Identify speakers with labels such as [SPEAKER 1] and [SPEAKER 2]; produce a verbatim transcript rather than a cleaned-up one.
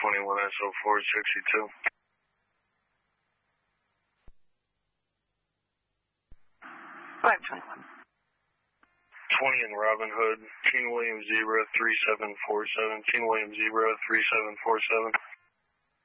[SPEAKER 1] twenty-one S O four sixty-two.
[SPEAKER 2] five twenty-one.
[SPEAKER 1] twenty in Robin Hood, King William Zebra three seven four seven, King William Zebra three seven four seven.